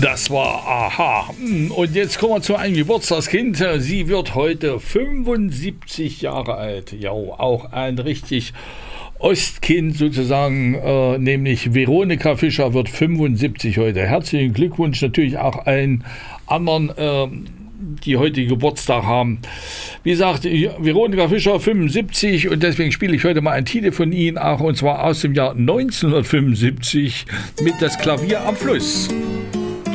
Das war Aha. Und jetzt kommen wir zu einem Geburtstagskind. Sie wird heute 75 Jahre alt. Ja, auch ein richtig Ostkind sozusagen, nämlich Veronika Fischer wird 75 heute. Herzlichen Glückwunsch natürlich auch allen anderen, die heute Geburtstag haben. Wie gesagt, Veronika Fischer 75 und deswegen spiele ich heute mal ein Titel von Ihnen auch, und zwar aus dem Jahr 1975 mit Das Klavier am Fluss.